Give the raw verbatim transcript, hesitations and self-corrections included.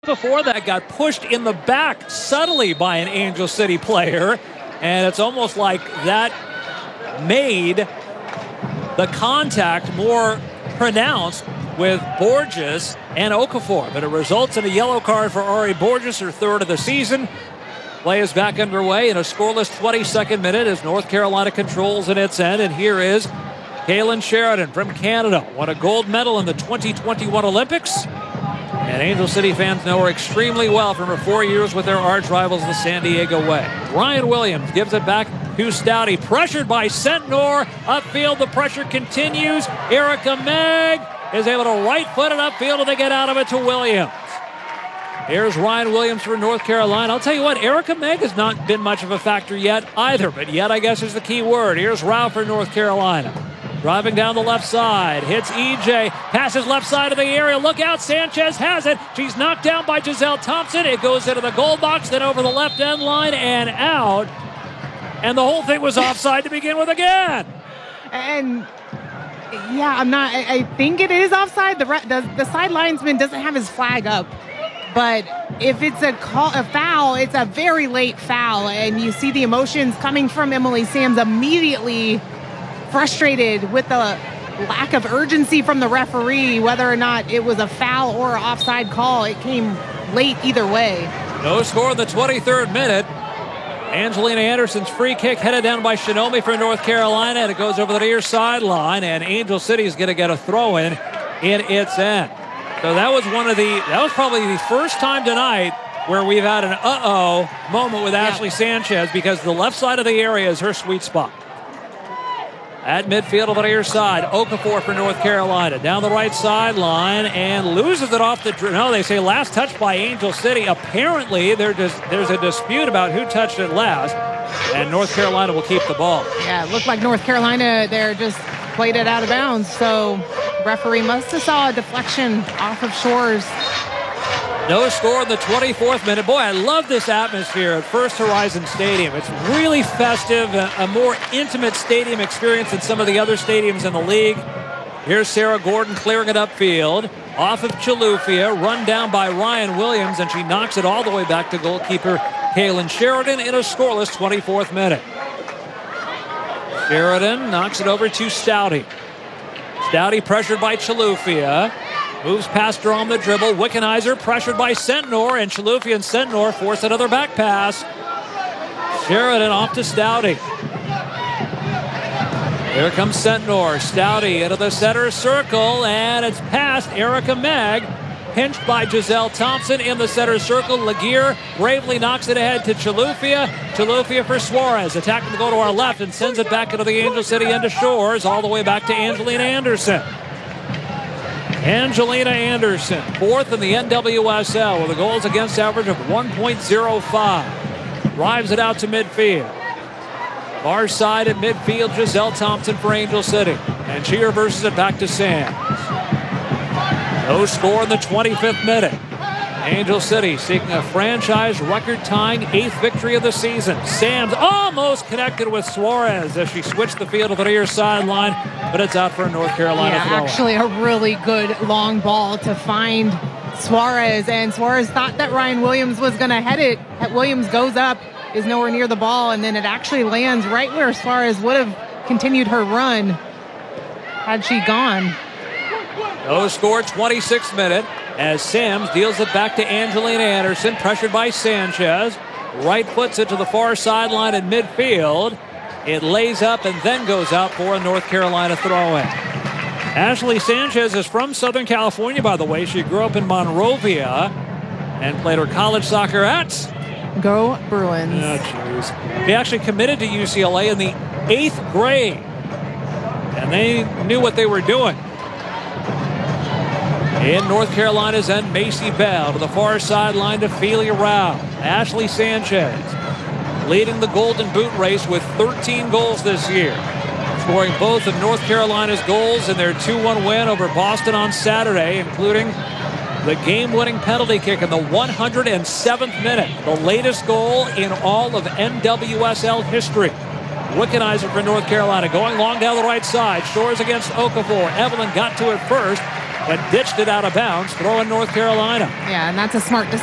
Before that, got pushed in the back subtly by an Angel City player, and it's almost like that made the contact more pronounced with Borges and Okafor, but it results in a yellow card for Ari Borges, her third of the season. Play is back underway in a scoreless twenty-second minute as North Carolina controls at its end, and here is Kailen Sheridan from Canada, won a gold medal in the twenty twenty-one Olympics. And Angel City fans know her extremely well from her four years with their arch rivals, the San Diego Way. Ryan Williams gives it back to Stouty. Pressured by Sentnor. Upfield, the pressure continues. Erica Megg is able to right foot it upfield, and they get out of it to Williams. Here's Ryan Williams for North Carolina. I'll tell you what, Erica Megg has not been much of a factor yet either, but yet I guess is the key word. Here's Rao for North Carolina. Driving down the left side, hits E J, passes left side of the area. Look out, Sanchez has it. She's knocked down by Giselle Thompson. It goes into the goal box, then over the left end line and out. And the whole thing was offside to begin with again. And yeah, I'm not, I, I think it is offside. The, the, the side linesman doesn't have his flag up. But if it's a call, a foul, it's a very late foul. And you see the emotions coming from Emily Sams immediately. Frustrated with the lack of urgency from the referee, whether or not it was a foul or an offside call. It came late either way. No score in the twenty-third minute. Angelina Anderson's free kick headed down by Shinomi for North Carolina, and it goes over the near sideline, and Angel City is going to get a throw-in in its end. So that was one of the, that was probably the first time tonight where we've had an uh-oh moment with Ashley yeah. Sanchez, because the left side of the area is her sweet spot. At midfield on the near side, Okafor for North Carolina. Down the right sideline and loses it off the... No, they say last touch by Angel City. Apparently, just, there's a dispute about who touched it last, and North Carolina will keep the ball. Yeah, it looked like North Carolina there just played it out of bounds, so referee must have saw a deflection off of Shores. No score in the twenty-fourth minute. Boy, I love this atmosphere at First Horizon Stadium. It's really festive, a, a more intimate stadium experience than some of the other stadiums in the league. Here's Sarah Gordon clearing it upfield. Off of Chilufya, run down by Ryan Williams, and she knocks it all the way back to goalkeeper Kailen Sheridan in a scoreless twenty-fourth minute. Sheridan knocks it over to Stouty. Stouty pressured by Chilufya. Moves past her on the dribble. Wickenheiser pressured by Sentnor, and Chilufya and Sentnor force another back pass. Sheridan off to Stouty. Here comes Sentnor. Stouty into the center circle, and it's past Erica Megg. Pinched by Giselle Thompson in the center circle. Laguerre bravely knocks it ahead to Chilufya. Chilufya for Suarez. Attacking to go to our left and sends it back into the Angel City end of Shores, all the way back to Angelina Anderson. Angelina Anderson, fourth in the N W S L with a goals against average of one point oh five. Drives it out to midfield. Far side at midfield, Giselle Thompson for Angel City. And she reverses it back to Sams. No score in the twenty-fifth minute. Angel City seeking a franchise record-tying eighth victory of the season. Sams almost connected with Suarez as she switched the field to the near sideline, but it's out for a North Carolina yeah, throw. Actually, a really good long ball to find Suarez, and Suarez thought that Ryan Williams was going to head it. Williams goes up, is nowhere near the ball, and then it actually lands right where Suarez would have continued her run had she gone. No score, twenty-sixth minute, as Sams deals it back to Angelina Anderson, pressured by Sanchez. Right foots it to the far sideline in midfield. It lays up and then goes out for a North Carolina throw-in. Ashley Sanchez is from Southern California, by the way. She grew up in Monrovia and played her college soccer at... Go Bruins. Oh, jeez. She actually committed to U C L A in the eighth grade, and they knew what they were doing. In North Carolina's end, Macy Bell to the far sideline to Felia Rao. Ashley Sanchez leading the Golden Boot race with thirteen goals this year, scoring both of North Carolina's goals in their two one win over Boston on Saturday, including the game-winning penalty kick in the one hundred seventh minute, the latest goal in all of N W S L history. Wickenheiser for North Carolina going long down the right side. Shores against Okafor. Evelyn got to it first. but ditched it out of bounds, throwing North Carolina. Yeah, and that's a smart decision.